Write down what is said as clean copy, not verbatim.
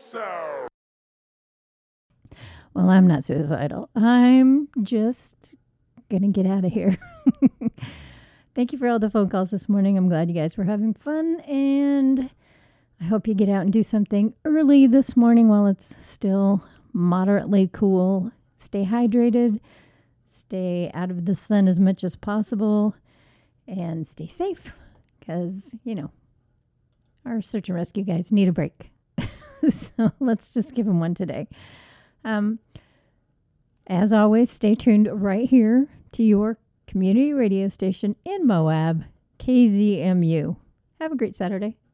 Well, I'm not suicidal. I'm just going to get out of here. Thank you for all the phone calls this morning. I'm glad you guys were having fun, and I hope you get out and do something early this morning while it's still moderately cool. Stay hydrated, stay out of the sun as much as possible, and stay safe because, our search and rescue guys need a break. So let's just give them one today. As always, stay tuned right here to your community radio station in Moab, KZMU. Have a great Saturday.